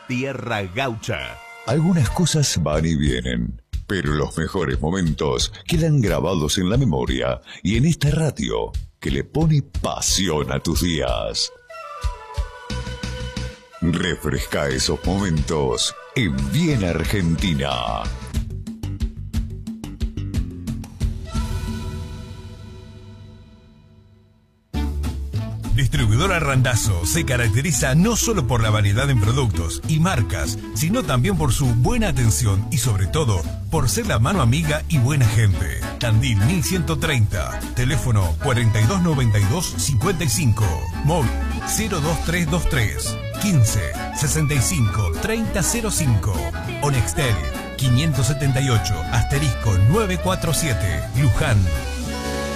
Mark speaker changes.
Speaker 1: Tierra Gaucha.
Speaker 2: Algunas cosas van y vienen, pero los mejores momentos quedan grabados en la memoria y en esta radio que le pone pasión a tus días. Refresca esos momentos en Bien Argentina.
Speaker 3: Distribuidora Randazzo se caracteriza no solo por la variedad en productos y marcas, sino también por su buena atención y sobre todo por ser la mano amiga y buena gente. Tandil 1130, teléfono 4292-55, móvil 02323 15 65 3005, Onextel 578 *947, Luján.